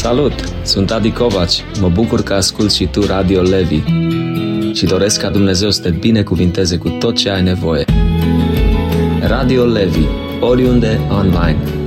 Salut! Sunt Adi Covaci. Mă bucur că asculti și tu Radio Levi și doresc ca Dumnezeu să te binecuvinteze cu tot ce ai nevoie. Radio Levi, oriunde, online.